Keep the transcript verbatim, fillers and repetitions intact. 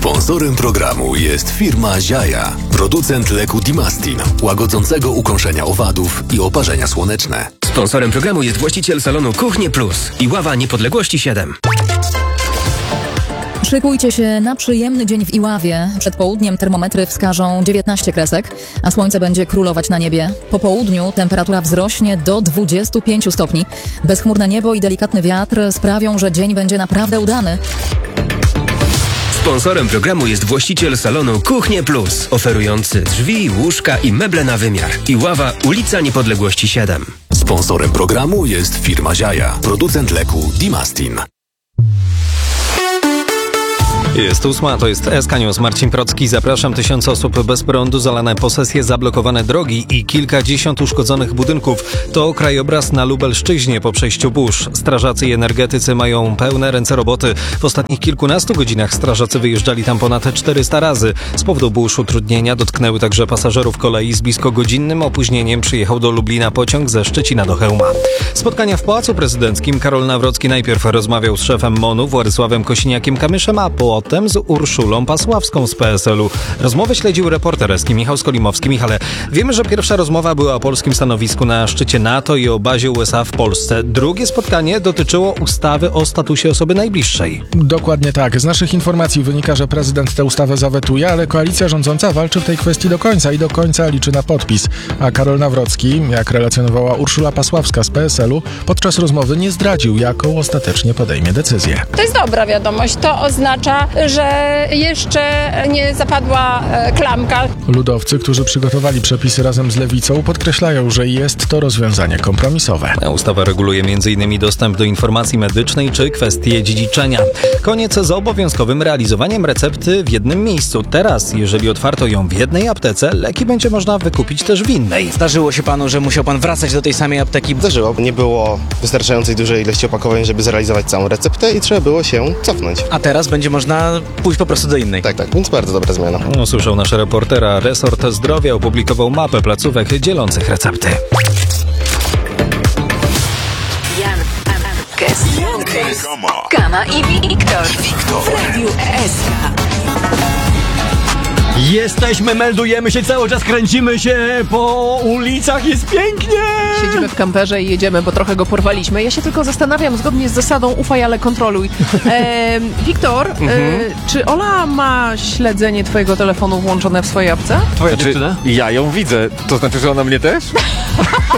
Sponsorem programu jest firma Ziaja, producent leku Dimastin, łagodzącego ukąszenia owadów i oparzenia słoneczne. Sponsorem programu jest właściciel salonu Kuchnie Plus i Ława Niepodległości siedem. Szykujcie się na przyjemny dzień w Iławie. Przed południem termometry wskażą dziewiętnaście kresek, a słońce będzie królować na niebie. Po południu temperatura wzrośnie do dwudziestu pięciu stopni. Bezchmurne niebo i delikatny wiatr sprawią, że dzień będzie naprawdę udany. Sponsorem programu jest właściciel salonu Kuchnie Plus, oferujący drzwi, łóżka i meble na wymiar. Iława, ulica Niepodległości siedem. Sponsorem programu jest firma Ziaja, producent leku Dimastin. Jest ósma, to jest S K News. Marcin Procki, zapraszam. Tysiące osób bez prądu, zalane posesje, zablokowane drogi i kilkadziesiąt uszkodzonych budynków. To krajobraz na Lubelszczyźnie po przejściu burz. Strażacy i energetycy mają pełne ręce roboty. W ostatnich kilkunastu godzinach strażacy wyjeżdżali tam ponad czterysta razy. Z powodu burz utrudnienia dotknęły także pasażerów kolei. Z blisko godzinnym opóźnieniem przyjechał do Lublina pociąg ze Szczecina do Chełma. Spotkania w Pałacu Prezydenckim. Karol Nawrocki najpierw rozmawiał z szefem MON-u Władysławem Kosiniakiem-Kamyszem, a potem z Urszulą Pasławską z P S L-u. Rozmowę śledził reporter eski Michał Skolimowski. Michale, wiemy, że pierwsza rozmowa była o polskim stanowisku na szczycie NATO i o bazie U S A w Polsce. Drugie spotkanie dotyczyło ustawy o statusie osoby najbliższej. Dokładnie tak. Z naszych informacji wynika, że prezydent tę ustawę zawetuje, ale koalicja rządząca walczy w tej kwestii do końca i do końca liczy na podpis. A Karol Nawrocki, jak relacjonowała Urszula Pasławska z P S L-u, podczas rozmowy nie zdradził, jaką ostatecznie podejmie decyzję. To jest dobra wiadomość. To oznacza, że jeszcze nie zapadła klamka. Ludowcy, którzy przygotowali przepisy razem z Lewicą, podkreślają, że jest to rozwiązanie kompromisowe. Ustawa reguluje między innymi dostęp do informacji medycznej czy kwestie dziedziczenia. Koniec z obowiązkowym realizowaniem recepty w jednym miejscu. Teraz, jeżeli otwarto ją w jednej aptece, leki będzie można wykupić też w innej. Zdarzyło się panu, że musiał pan wracać do tej samej apteki? Zdarzyło. Nie było wystarczającej dużej ilości opakowań, żeby zrealizować całą receptę i trzeba było się cofnąć. A teraz będzie można pójść po prostu do innej. Tak, tak, więc bardzo dobra zmiana. Usłyszał nasz reportera. Resort Zdrowia opublikował mapę placówek dzielących recepty. Jan Ankes, Kama i Wiktor w Radiu S K. Jesteśmy, meldujemy się, cały czas kręcimy się po ulicach, jest pięknie! Siedzimy w kamperze i jedziemy, bo trochę go porwaliśmy. Ja się tylko zastanawiam, zgodnie z zasadą ufaj, ale kontroluj. E, Wiktor, mhm. e, czy Ola ma śledzenie twojego telefonu włączone w swojej apce? Twoja dziewczyna? Ja ją widzę, to znaczy, że ona mnie też?